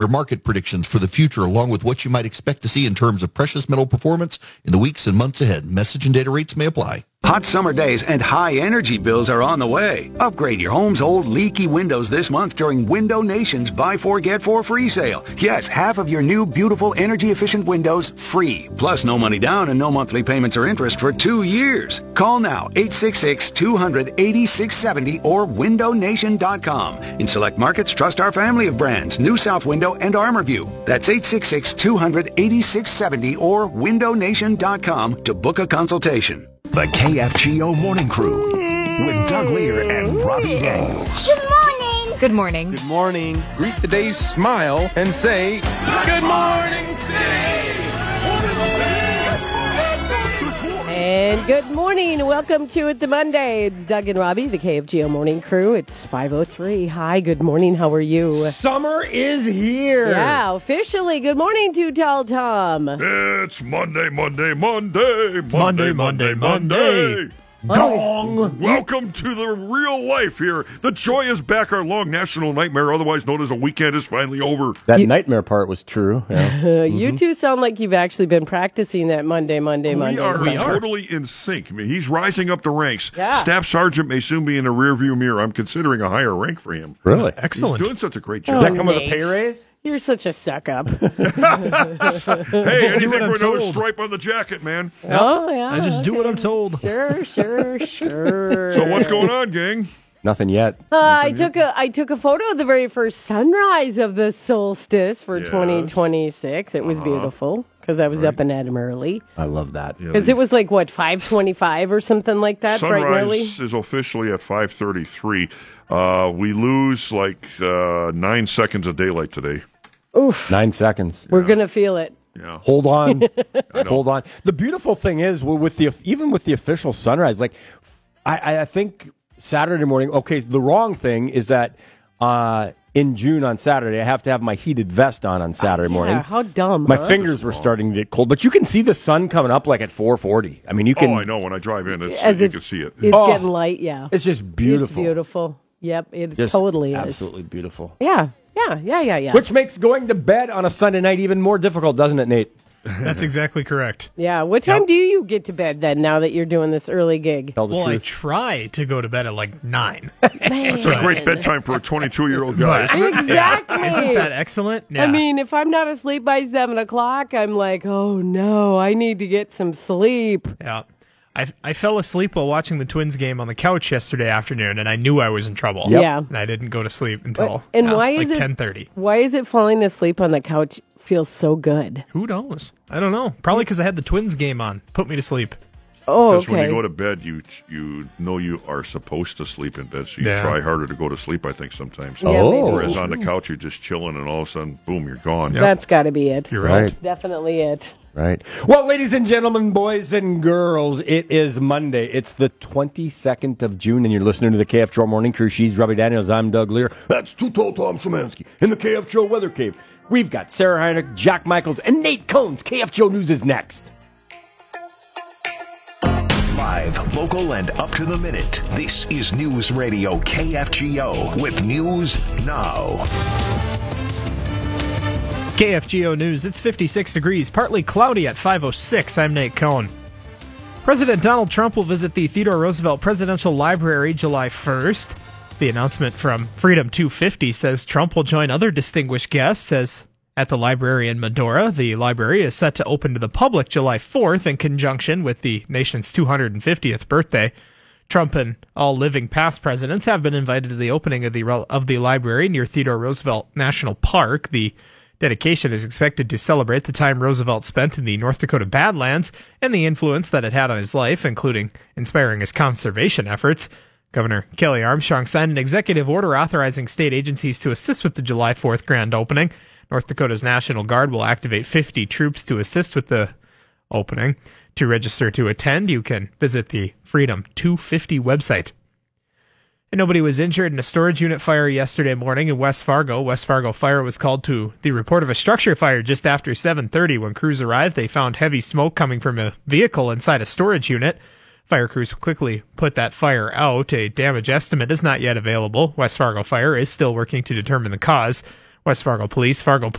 market predictions for the future, along with what you might expect to see in terms of precious metal performance in the weeks and months ahead. Message and data rates may apply. Hot summer days and high energy bills are on the way. Upgrade your home's old leaky windows this month during Window Nation's Buy 4 Get 4 free sale. Yes, half of your new beautiful energy efficient windows free. Plus no money down and no monthly payments or interest for 2 years. Call now 866-200-8670 or windownation.com. In select markets, trust our family of brands, New South Window and ArmorView. That's 866-200-8670 or windownation.com to book a consultation. The KFGO Morning Crew with Doug Lear and Robbie Daniels. Good morning. Good morning. Good morning. Greet the day, smile, and say, Good morning, City! And good morning. Welcome to It the Monday. It's Doug and Robbie, the KFGO Morning Crew. It's 5:03. Hi, good morning. How are you? Summer is here. Yeah, officially. Good morning to Tall Tom. It's Monday. Dong! Welcome to the real life here. The joy is back. Our long national nightmare, otherwise known as a weekend, is finally over. That nightmare part was true. Yeah. You two sound like you've actually been practicing that Monday. We are totally in sync. I mean, he's rising up the ranks. Yeah. Staff sergeant may soon be in a rearview mirror. I'm considering a higher rank for him. Really? Excellent. He's doing such a great job. Does that come with a pay raise? You're such a suck-up. Hey, anything for another stripe on the jacket, man. Oh, yeah. I just do what I'm told. Sure. So what's going on, gang? Nothing yet. I took a photo of the very first sunrise of the solstice for 2026. It was beautiful because I was up and at 'em early. I love that. Because it was like, 5:25 or something like that, bright and early? Sunrise is officially at 5:33. We lose 9 seconds of daylight today. Oof. 9 seconds. We're going to feel it. Yeah. Hold on. Hold on. The beautiful thing is, even with the official sunrise, I think Saturday morning, the wrong thing is that in June on Saturday, I have to have my heated vest on Saturday morning. Yeah, how dumb, My fingers were starting to get cold, but you can see the sun coming up at 4:40. I mean, you can... Oh, I know. When I drive in, you can see it. It's getting light, yeah. It's just beautiful. It's beautiful. Yep, it just totally is. Absolutely beautiful. Yeah. Which makes going to bed on a Sunday night even more difficult, doesn't it, Nate? That's exactly correct. Yeah. What time do you get to bed then, now that you're doing this early gig? Well, I try to go to bed at 9. That's a great bedtime for a 22-year-old guy, isn't it? Exactly. Yeah. Isn't that excellent? Yeah. I mean, if I'm not asleep by 7 o'clock, I'm like, oh no, I need to get some sleep. Yeah. I fell asleep while watching the Twins game on the couch yesterday afternoon, and I knew I was in trouble. Yep. Yeah. And I didn't go to sleep until why is 10:30. Why is it falling asleep on the couch feels so good? Who knows? I don't know. Probably because I had the Twins game on. Put me to sleep. Oh, Because when you go to bed, you know you are supposed to sleep in bed, so you try harder to go to sleep, I think, sometimes. Yeah, Whereas on the couch, you're just chilling, and all of a sudden, boom, you're gone. Yep. That's got to be it. You're right. That's definitely it. Right. Well, ladies and gentlemen, boys and girls, it is Monday. It's the 22nd of June, and you're listening to the KFGO Morning Crew. She's Robbie Daniels. I'm Doug Lear. That's Too Tall Tom Szymanski in the KFGO Weather Cave. We've got Sarah Heinrich, Jack Michaels, and Nate Combs. KFGO News is next. Live, local, and up to the minute. This is News Radio KFGO with News Now. KFGO News, it's 56 degrees, partly cloudy at 5:06. I'm Nate Cohn. President Donald Trump will visit the Theodore Roosevelt Presidential Library July 1st. The announcement from Freedom 250 says Trump will join other distinguished guests at the library in Medora. The library is set to open to the public July 4th in conjunction with the nation's 250th birthday. Trump and all living past presidents have been invited to the opening of the library near Theodore Roosevelt National Park. The dedication is expected to celebrate the time Roosevelt spent in the North Dakota Badlands and the influence that it had on his life, including inspiring his conservation efforts. Governor Kelly Armstrong signed an executive order authorizing state agencies to assist with the July 4th grand opening. North Dakota's National Guard will activate 50 troops to assist with the opening. To register to attend, you can visit the Freedom 250 website. And nobody was injured in a storage unit fire yesterday morning in West Fargo. West Fargo Fire was called to the report of a structure fire just after 7:30. When crews arrived, they found heavy smoke coming from a vehicle inside a storage unit. Fire crews quickly put that fire out. A damage estimate is not yet available. West Fargo Fire is still working to determine the cause. West Fargo Police, Fargo